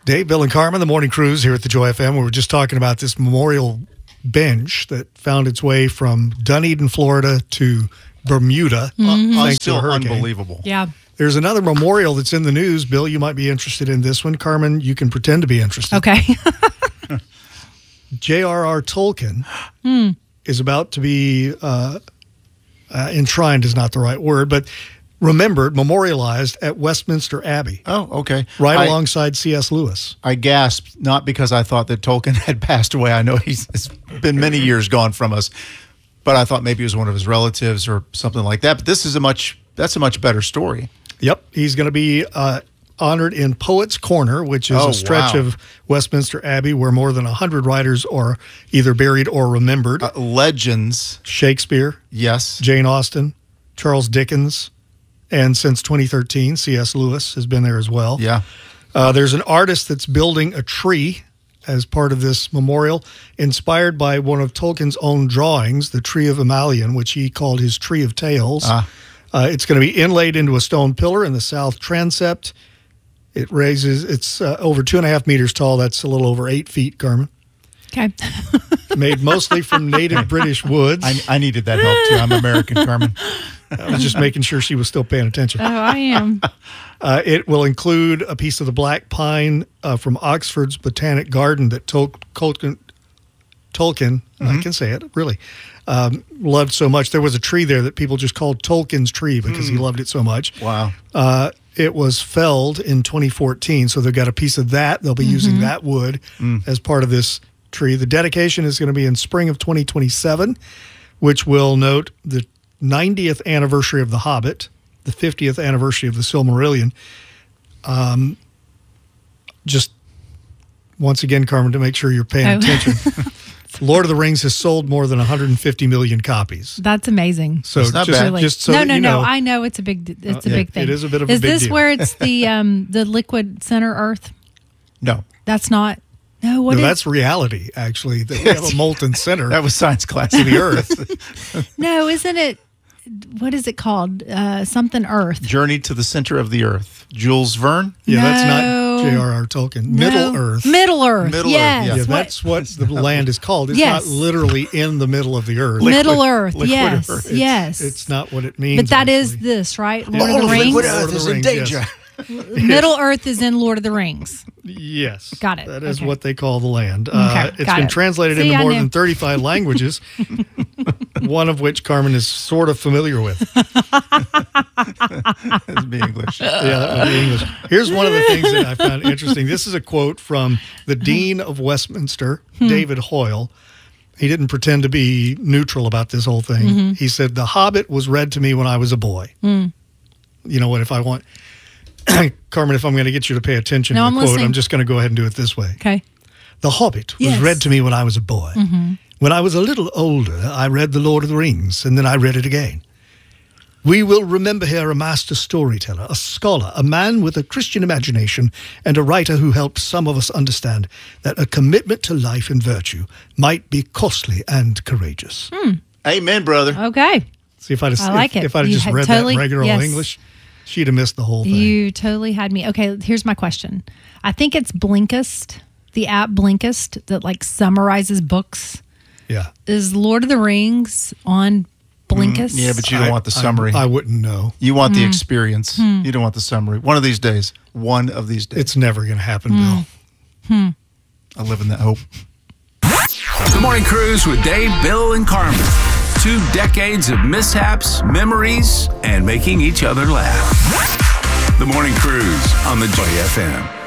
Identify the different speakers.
Speaker 1: Dave, Bill, and Carmen, the Morning Cruise here at the Joy FM. We were just talking about this memorial bench that found its way from Dunedin, Florida to Bermuda. Thanks to a
Speaker 2: Still
Speaker 1: hurricane.
Speaker 2: unbelievable.
Speaker 3: Yeah.
Speaker 1: There's another memorial that's in the news. Bill, you might be interested in this one. Carmen, you can pretend to be interested.
Speaker 3: Okay.
Speaker 1: J.R.R. Tolkien is about to be enshrined is not the right word, but remembered, memorialized at Westminster Abbey,
Speaker 2: Oh, okay.
Speaker 1: right alongside C.S. Lewis.
Speaker 2: I gasped, not because I thought that Tolkien had passed away. I know it's been many years gone from us, but I thought maybe it was one of his relatives or something like that. But that's a much better story.
Speaker 1: Yep, he's going to be honored in Poets' Corner, which is a stretch of Westminster Abbey where more than 100 writers are either buried or remembered.
Speaker 2: Legends.
Speaker 1: Shakespeare,
Speaker 2: Yes.
Speaker 1: Jane Austen, Charles Dickens, and since 2013, C.S. Lewis has been there as well.
Speaker 2: Yeah.
Speaker 1: There's an artist that's building a tree as part of this memorial, inspired by one of Tolkien's own drawings, the Tree of Emelian, which he called his Tree of Tales. It's going to be inlaid into a stone pillar in the south transept. It's over 2.5 meters tall. That's a little over 8 feet, Carmen.
Speaker 3: Okay.
Speaker 1: Made mostly from native British woods.
Speaker 2: I needed that help, too. I'm American, Carmen.
Speaker 1: I was just making sure she was still paying attention.
Speaker 3: Oh, I am.
Speaker 1: It will include a piece of the black pine from Oxford's Botanic Garden that Tolkien, I can say it, really, loved so much. There was a tree there that people just called Tolkien's tree because he loved it so much.
Speaker 2: Wow.
Speaker 1: It was felled in 2014, so they've got a piece of that. They'll be using that wood as part of this tree. The dedication is going to be in spring of 2027, which will note the 90th anniversary of The Hobbit, the 50th anniversary of The Silmarillion. Just once again, Carmen, to make sure you're paying attention, Lord of the Rings has sold more than 150 million copies.
Speaker 3: That's amazing.
Speaker 1: So
Speaker 2: It's not bad.
Speaker 1: just so
Speaker 3: no.
Speaker 1: I
Speaker 3: I know it's a big thing.
Speaker 1: It is a bit of a
Speaker 3: Is
Speaker 1: big
Speaker 3: this
Speaker 1: deal.
Speaker 3: where it's the liquid center Earth?
Speaker 2: No.
Speaker 3: That's not. No, what is?
Speaker 1: That's reality, actually. That we have a molten center
Speaker 2: That was science class.
Speaker 1: to the Earth.
Speaker 3: No, isn't it? What is it called? Something Earth.
Speaker 2: Journey to the Center of the Earth. Jules Verne?
Speaker 1: Yeah, that's
Speaker 3: No.
Speaker 1: not J.R.R. Tolkien.
Speaker 3: No.
Speaker 1: Middle Earth.
Speaker 3: Middle Earth.
Speaker 2: Middle Earth,
Speaker 3: yes.
Speaker 2: yeah.
Speaker 1: Yeah, that's what the land is called. It's
Speaker 3: Yes.
Speaker 1: not literally in the middle of the earth.
Speaker 3: Middle Earth.
Speaker 2: liquid
Speaker 3: Yes.
Speaker 2: Earth.
Speaker 3: Yes.
Speaker 1: It's not what it means.
Speaker 3: But that is
Speaker 1: actually.
Speaker 3: this, right? Lord
Speaker 1: All
Speaker 3: of
Speaker 1: of
Speaker 3: the Rings.
Speaker 1: Lord of the Rings, yes.
Speaker 3: Middle Earth is in Lord of the Rings.
Speaker 1: Yes.
Speaker 3: Got it.
Speaker 1: That is
Speaker 3: Okay.
Speaker 1: what they call the land.
Speaker 3: Okay,
Speaker 1: It's
Speaker 3: got
Speaker 1: been
Speaker 3: it.
Speaker 1: translated
Speaker 3: See,
Speaker 1: into
Speaker 3: I
Speaker 1: more
Speaker 3: knew.
Speaker 1: than 35 languages, one of which Carmen is sort of familiar with.
Speaker 2: That'd be English.
Speaker 1: Yeah, that would be English. Here's one of the things that I found interesting. This is a quote from the Dean of Westminster, David Hoyle. He didn't pretend to be neutral about this whole thing. He said, "The Hobbit was read to me when I was a boy." You know what? If I want, Carmen, if I'm going to get you to pay attention
Speaker 3: No,
Speaker 1: to
Speaker 3: I'm
Speaker 1: the quote,
Speaker 3: listening.
Speaker 1: I'm just going to go ahead and do it this way.
Speaker 3: Okay.
Speaker 1: "The Hobbit was
Speaker 3: Yes.
Speaker 1: read to me when I was a boy. When I was a little older, I read The Lord of the Rings, and then I read it again. We will remember here a master storyteller, a scholar, a man with a Christian imagination, and a writer who helped some of us understand that a commitment to life and virtue might be costly and courageous."
Speaker 2: Amen, brother.
Speaker 3: Okay.
Speaker 1: See, if I'd have,
Speaker 3: I like it.
Speaker 1: if I'd have
Speaker 3: You
Speaker 1: just
Speaker 3: had
Speaker 1: read
Speaker 3: totally-
Speaker 1: that in regular
Speaker 3: yes.
Speaker 1: old English, she'd have missed the whole thing.
Speaker 3: You totally had me. Okay, here's my question. I think it's Blinkist, the app Blinkist that like summarizes books.
Speaker 1: Yeah.
Speaker 3: Is Lord of the Rings on Blinkist?
Speaker 2: Yeah, but you don't want the summary.
Speaker 1: I wouldn't know.
Speaker 2: You want the experience. You don't want the summary. One of these days.
Speaker 1: It's never going to happen, Bill.
Speaker 2: I live in that hope.
Speaker 4: The Morning Cruise with Dave, Bill, and Carmen. 2 decades of mishaps, memories, and making each other laugh. The Morning Cruise on the Joy FM.